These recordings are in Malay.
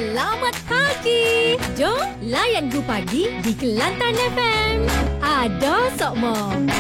Selamat pagi. Jom layan Go Pagi di Kelantan FM. Ada Sokmo.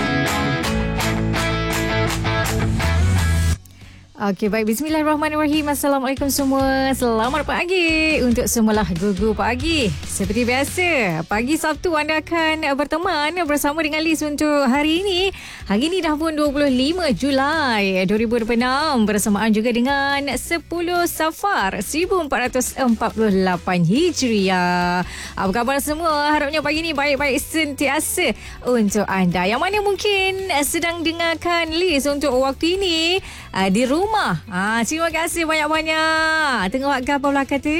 Okey, baik. Bismillahirrahmanirrahim. Assalamualaikum semua. Selamat pagi untuk semualah Gugu Pagi. Seperti biasa, pagi Sabtu anda akan berteman bersama dengan Liz untuk hari ini. Hari ini dah pun 25 Julai 2026 bersamaan juga dengan 10 Safar 1448 Hijriah. Apa khabar semua? Harapnya pagi ini baik-baik sentiasa untuk anda. Yang mana mungkin sedang dengarkan Liz untuk waktu ini di rumah. Terima kasih banyak-banyak. Tengok apa belah kata.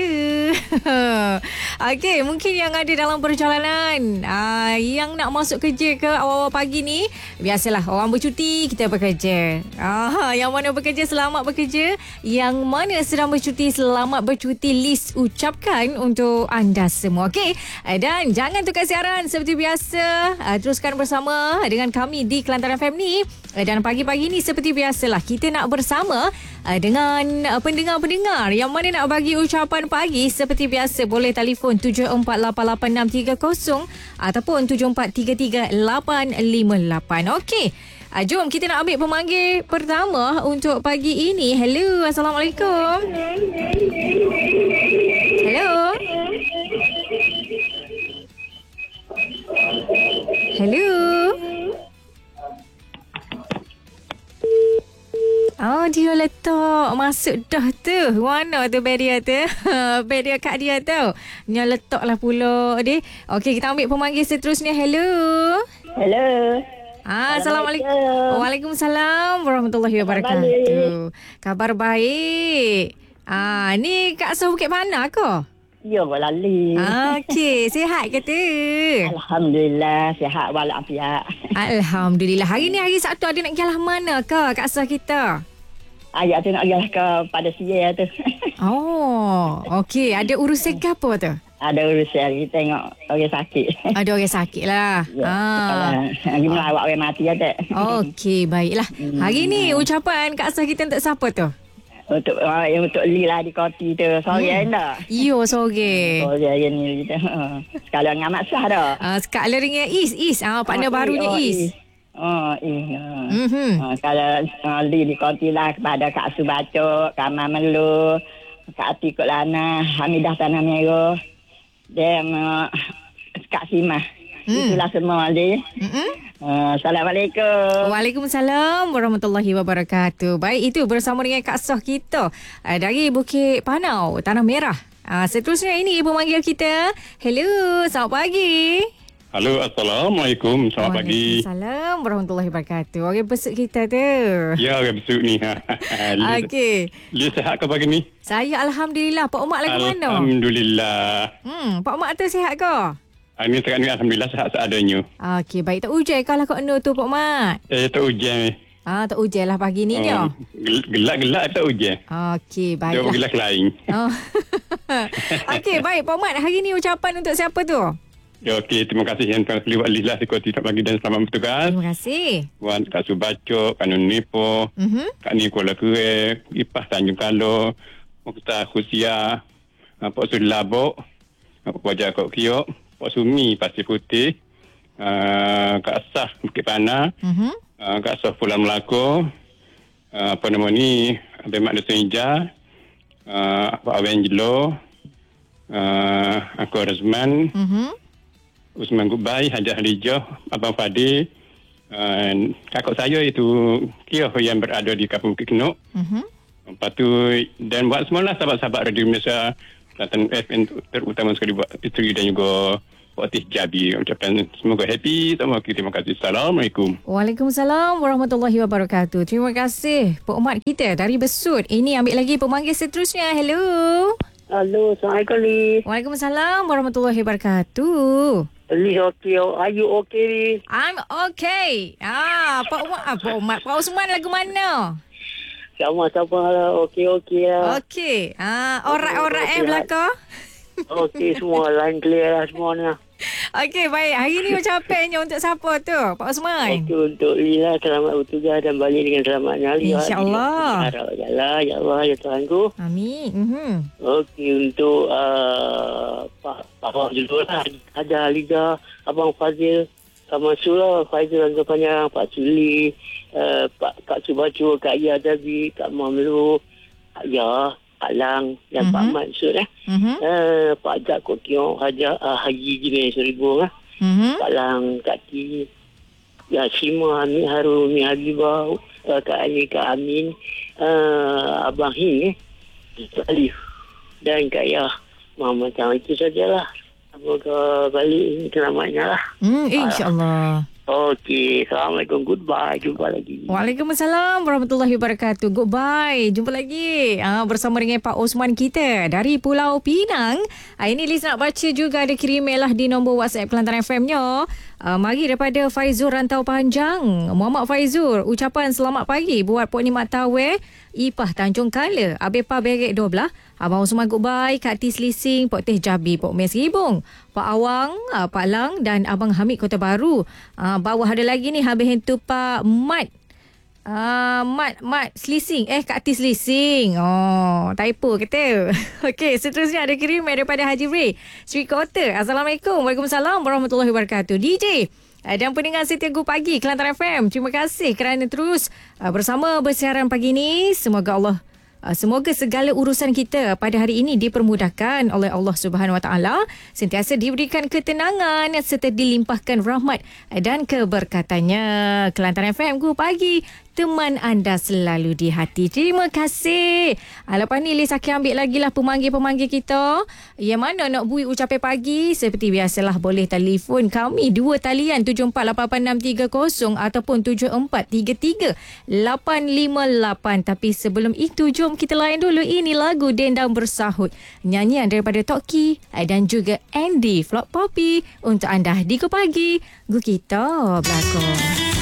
Okey, mungkin yang ada dalam perjalanan, yang nak masuk kerja ke awal-awal pagi ni, biasalah orang bercuti, kita bekerja. Yang mana bekerja, selamat bekerja. Yang mana sedang bercuti, selamat bercuti. Liz ucapkan untuk anda semua. Okey, dan jangan tukar siaran seperti biasa. Teruskan bersama dengan kami di Kelantan FM ni. Dan pagi-pagi ni seperti biasalah, kita nak bersama dengan pendengar-pendengar yang mana nak bagi ucapan pagi. Seperti biasa, boleh telefon 74886330 ataupun 743388. Okey, jom kita nak ambil pemanggil pertama untuk pagi ini. Hello, Assalamualaikum. Hello. Hello. Oh, dia letak masuk dah tu. Mana tu barrier tu? Barrier kat dia tu. Dia letaklah pula dia. Okey, kita ambil pemanggil seterusnya. Hello. Hello. Assalamualaikum. Waalaikumsalam warahmatullahi wabarakatuh. Khabar baik. Ni Kak Soh Bukit Panah ke? Ya, lali. Okey, sihat ke tu? Alhamdulillah, sihat walafiat. Alhamdulillah. Hari ni hari Sabtu, ada nak jalan mana ke Kak Soh kita? Ayat tu nak jalan ke pada siya tu. Oh, okey. Ada urusan ke apa tu? Ada urusan, kita tengok orang sakit. Ada orang sakit lah. Lagi melawak orang mati ada. Okey, baiklah. Hari ni ucapan Kak Soh kita untuk siapa tu? Untuk Lila di Koti tu. Sorry anda. Yo, sorry. Sorry hari ni kita. Sekali dengan Mak Sah dah. Sekali dengan Is. Partner barunya Is. Kalau Li di Koti lah kepada Kak Su Bacok, Kak Mamelu, Kak Atikut Lana, Hamidah Tanah Merah, dan Kak Simah. Itulah semua Li. Assalamualaikum. Waalaikumsalam warahmatullahi wabarakatuh. Baik, itu bersama dengan Kak Soh kita dari Bukit Panau, Tanah Merah. Seterusnya ini pemanggil kita. Hello, selamat pagi. Halo, Assalamualaikum. Selamat pagi. Waalaikumsalam warahmatullahi wabarakatuh. Orang besuk kita tu. Ya, orang besuk ni. Okey. Dia sihat ke pagi ni? Saya Alhamdulillah. Pak Umak lagi mana? Alhamdulillah. Pak Umak tu sihat ke? Ini sekarang ni Alhamdulillah sihat seadanya. Okey, baik. Tak hujan kalau kat anda tu Pak Umak? Tak hujan. Tak hujan lah pagi ni dia. Gelap-gelap tak hujan. Okey, Dia baiklah. gelap lain. Okey, baik. Pak Umak, hari ni ucapan untuk siapa tu? Ya, okey. Terima kasih yang telah terlibat Lila di Koti tak pagi dan selamat bertugas. Terima kasih. Wan Kak Subacok, Kak Nun Nipo, Kak Ni Kuala Kure, Ipah Tanjung Kalo, Mukhtar Khusia, Pak Sudi Labok, Pak Wajah Kok Kiok, Pak Sumi Pasir Putih, Kak Sah Bukit Panah, Kak Soh Pulau Melaka, apa nama ni, Abang Mak Dusun Hijau, Pak Avengelo, Aku Razman, Usman Gubai, Hajah Halijah, Abang Fadil, kakak saya itu Kiyah yang berada di Kampung Bukit Kenuk. Lepas tu, dan buat semualah sahabat-sahabat Radio Malaysia, Kelantan FM terutama sekali buat isteri dan juga Pak Tih Jabi. Ucapkan semoga happy. Terima kasih. Assalamualaikum. Waalaikumsalam warahmatullahi wabarakatuh. Terima kasih Pak Umat kita dari Besut. Ini ambil lagi pemanggil seterusnya. Hello. Halo, Assalamualaikum Li. Waalaikumsalam warahmatullahi wabarakatuh. Li, okay. Are you okay, Li? I'm okay. Pak Umat. Pak Usman lagu mana? Sama-sama okey lah. Okey. Alright belakang. Okey, semua line clear lah semuanya. Okey, baik. Hari ni ucapannya untuk siapa tu? Pak Osman. Okey, untuk Lila selamat bertugas dan balik dengan selamatnya. InsyaAllah. Ya Allah, ya Tuhanku. Amin. Okey, untuk Pak Fazlul lah. Ada Liga, Abang Fazil, Kak Mansur lah, Faizal Langgar Panjang, Pak Suli, Kak Subacu, Kak Ya Dabi, Kak Mamlu, Kak Ya, Kak Lang dan Pak Mansur Pak Jak Kok Kiong, Haji Jimai Seribu Kak Lang, Kak Ti, Ya Sima, Amin Harun, Amin Habibah, Kak Ali, Kak Amin, Abang Hin, Alif dan Kak Ya. Macam itu sajalah. Semoga balik selamatnya lah. InsyaAllah. Okey, Assalamualaikum. Goodbye. Jumpa lagi. Waalaikumsalam warahmatullahi wabarakatuh. Goodbye. Jumpa lagi bersama dengan Pak Osman kita dari Pulau Pinang. Ini Liz nak baca juga, ada kirim mail lah di nombor WhatsApp Kelantan FM-nya. Mari daripada Faizur Rantau Panjang. Muhammad Faizur, ucapan selamat pagi buat Puan Nikmat Taweh, Ipah Tanjung Kala, Abepa Berek 12, Abang Osman Goodbye, Kak Tis Lising, Pok Teh Jabi, Pok Mes Ribung, Pak Awang, Pak Lang dan Abang Hamid Kota Baru. Bawah ada lagi ni, habis itu Pak Mat. Mat Selising. Kak Tis Lising. Typo kata. Okey, seterusnya ada kirim daripada Haji Ray, Sri Kota. Assalamualaikum. Waalaikumsalam warahmatullahi wabarakatuh. DJ dan pendengar setia Go Pagi Kelantan FM, terima kasih kerana terus bersama bersiaran pagi ni. Semoga segala urusan kita pada hari ini dipermudahkan oleh Allah Subhanahu Wa Taala, sentiasa diberikan ketenangan serta dilimpahkan rahmat dan keberkatannya. Kelantan FM Go Pagi, teman anda selalu di hati. Terima kasih. Lepas ni Liz akan ambil lagi lah pemanggil-pemanggil kita. Yang mana nak bui ucapan pagi, seperti biasalah boleh telefon kami 2 talian 748860 ataupun 7433 858. Tapi sebelum itu, jom kita layan dulu ini lagu Dendang Bersahut, nyanyian daripada Toki dan juga Andy Vlog Poppy untuk anda di Go Pagi. Go kita berlakon.